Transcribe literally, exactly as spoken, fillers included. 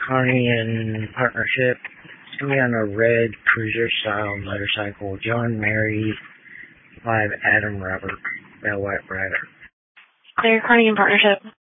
Carney and Partnership. It's going to be on a red cruiser-style motorcycle. John, Mary, five, Adam, Robert, Bell White Rider. Clear, Carney and Partnership.